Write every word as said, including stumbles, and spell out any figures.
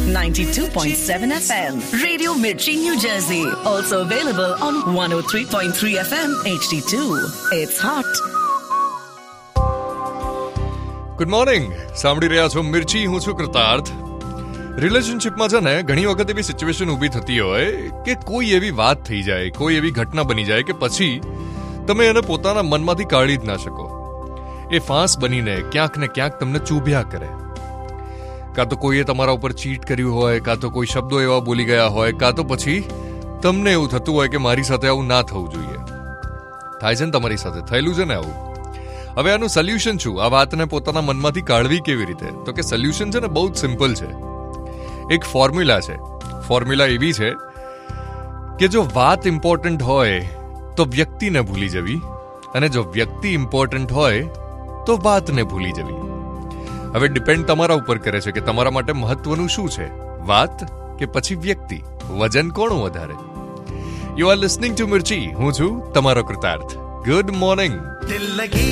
ninety-two point seven F M. Radio Mirchi, New Jersey. Also available on one oh three point three F M H D two. It's hot. Good morning. સાંભળી રહ્યા છો મિર્ચી, હું છું કૃતાર્થ. રિલેશનશિપમાં છે ને ઘણી વખત એવી સિચ્યુએશન ઊભી થતી હોય કે કોઈ એવી વાત થઈ જાય, કોઈ એવી ઘટના બની જાય કે પછી તમે એને પોતાના મનમાંથી કાઢી જ ના શકો. એ ફાંસ બનીને ક્યાંક ને ક્યાંક તમને ચૂભ્યા કરે. કાં તો કોઈએ તમારા ઉપર ચીટ કર્યું હોય, કાં તો કોઈ શબ્દો એવા બોલી ગયા હોય, કાં તો પછી તમને એવું થતું હોય કે મારી સાથે આવું ના થવું જોઈએ. થાય છે ને તમારી સાથે, થયેલું છે ને આવું. હવે આનું સોલ્યુશન શું? આ વાતને પોતાના મનમાંથી કાઢવી કેવી રીતે? તો કે સોલ્યુશન છે ને બહુ જ સિમ્પલ છે. એક ફોર્મ્યુલા છે. ફોર્મ્યુલા એવી છે કે જો વાત ઇમ્પોર્ટન્ટ હોય તો વ્યક્તિને ભૂલી જવી, અને જો વ્યક્તિ ઇમ્પોર્ટન્ટ હોય તો વાતને ભૂલી જવી. હવે ડિપેન્ડ તમારા ઉપર કરે છે કે તમારા માટે મહત્વનું શું છે, વાત કે પછી વ્યક્તિ? વજન કોનું વધારે? યુ આર લિસનિંગ ટુ મિર્ચી. હું છું તમારો કૃતાર્થ. Good morning.